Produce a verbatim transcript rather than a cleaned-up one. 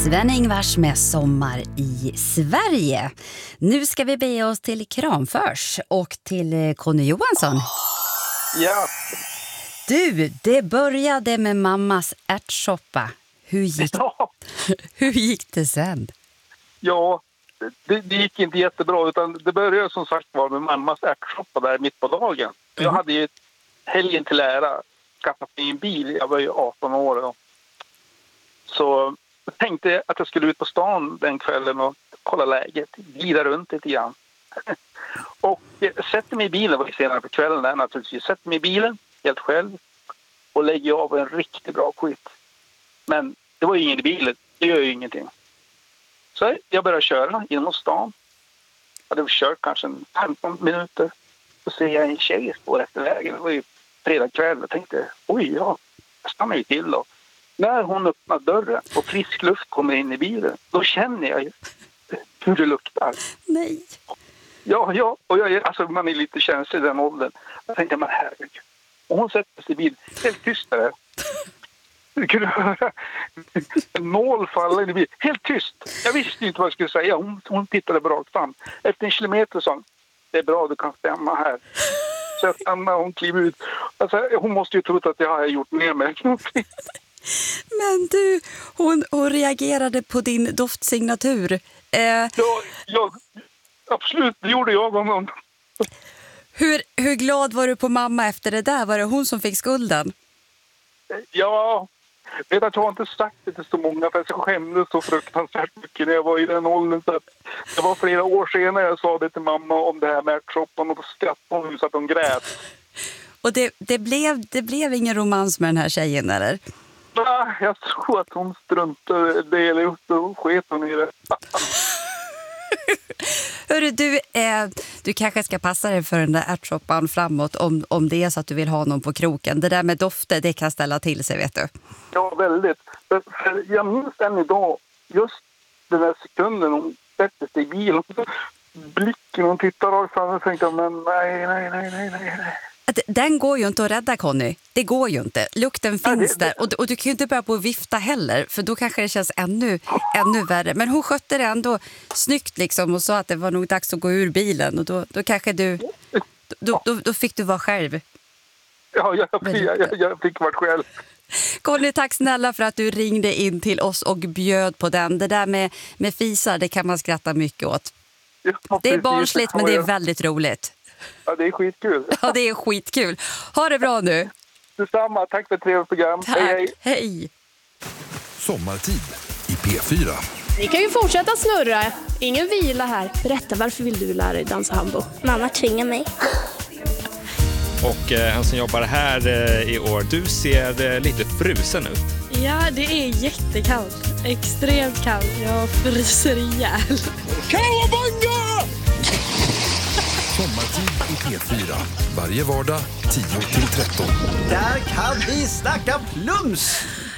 Sven-Ingvars med Sommar i Sverige. Nu ska vi bege oss till Kramfors och till Conny Johansson. Ja. Du, det började med mammas ärtsoppa. Hur gick, Ja. Hur gick det sen? Ja, det, det gick inte jättebra, utan det började som sagt var med mammas ärtsoppa där mitt på dagen. Mm. Jag hade ju helgen till ära skaffat mig en bil. Jag var ju arton år då. Så jag tänkte att jag skulle ut på stan den kvällen och kolla läget, glida runt lite grann. Och sätter mig i bilen, var senare på kvällen där naturligtvis, sätter mig i bilen helt själv och lägger av en riktigt bra skit. Men det var ju ingen i bilen, det gör ju ingenting. Så jag började köra genom stan. Jag hade kört kanske femton minuter. Så ser jag en tjej spår efter vägen. Det var ju fredag kväll. Jag tänkte, oj ja, jag stannar ju till då. När hon öppnar dörren och frisk luft kommer in i bilen, då känner jag ju hur det luktar. Nej. Ja, ja. Och jag är, alltså, man är lite känslig i den åldern. Jag tänkte, men herregud. Och hon sätter sig i bilen, helt tyst där. Du kunde höra en nål falla in i bilen. Helt tyst. Jag visste inte vad jag skulle säga. Hon, hon tittade bra fram. Efter en kilometer sa, det är bra, du kan stämma här. Så jag stannade och hon klev ut. Alltså, hon måste ju trott att jag har gjort ner mig. Men du, hon, hon reagerade på din doftsignatur. Eh, ja, ja, absolut, det gjorde jag. Om hur, hur glad var du på mamma efter det där? Var det hon som fick skulden? Ja, vet att jag har inte sagt det till så många, för jag skämdes så fruktansvärt mycket när jag var i den åldern. Så det var flera år senare jag sa det till mamma om det här med ärtsoppan, och då skrattade hon så att hon grät. Och det, det, blev, det blev ingen romans med den här tjejen, eller? Nej, jag tror att hon struntade det, eller så sket hon i det. Hörru, du, eh, du kanske ska passa dig för den där ärtsoppan framåt om, om det är så att du vill ha någon på kroken. Det där med dofter, det kan ställa till sig, vet du. Ja, väldigt. För, för jag minns än idag, just den där sekunden hon sätter sig i bilen. Blicken, hon tittar rakt fram och tänkte, men nej, nej, nej, nej, nej. Den går ju inte att rädda, Conny. Det går ju inte. Lukten finns ja, det, där. Och, och du kan ju inte börja på att vifta heller. För då kanske det känns ännu, ännu värre. Men hon skötte det ändå snyggt liksom. Och sa att det var nog dags att gå ur bilen. Och då, då kanske du... Då, då, då fick du vara själv. Ja, jag, jag, jag, jag fick vara själv. Conny, tack snälla för att du ringde in till oss och bjöd på den. Det där med, med fisar, det kan man skratta mycket åt. Ja, det är barnsligt, men det är väldigt roligt. Ja, det är skitkul. Ja, det är skitkul. Ha det bra nu. Detsamma. Tack för ett trevligt program. Tack. Hej, hej. Hej. Sommartid i P fyra. Ni kan ju fortsätta snurra. Ingen vila här. Berätta, varför vill du lära dig dansa hambo? Mamma tvingar mig. Och eh, han som jobbar här eh, i år, du ser eh, lite frusen ut. Ja, det är jättekallt. Extremt kallt. Jag fryser ihjäl. Kawabanga! Sommartid i P fyra. Varje vardag tio till tretton. Där kan vi snacka plums!